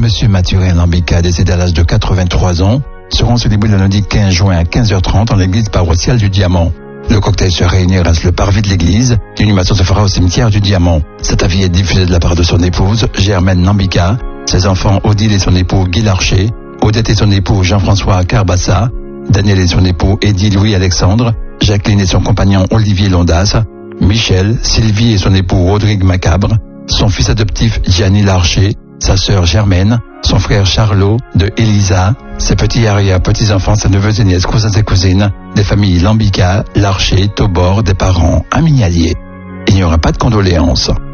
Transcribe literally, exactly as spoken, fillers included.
Monsieur Mathurin Lambica, décédé à l'âge de quatre-vingt-trois ans, seront célébrés le lundi quinze juin à quinze heures trente en l'église paroissiale du Diamant. Le cocktail se réunira sur le parvis de l'église. L'inhumation se fera au cimetière du Diamant. Cette avis est diffusée de la part de son épouse, Germaine Lambica, ses enfants Odile et son époux Guy Larcher, Odette et son époux Jean-François Carbassa, Daniel et son époux Eddie Louis-Alexandre, Jacqueline et son compagnon Olivier Londas, Michel, Sylvie et son époux Rodrigue Macabre, son fils adoptif Gianni Larcher, sa sœur Germaine, son frère Charlot de Elisa, ses petits arrière-petits-enfants, ses neveux et nièces, cousins et cousines, des familles Lambica, Larcher, Tobor, des parents, amis alliés. Il n'y aura pas de condoléances.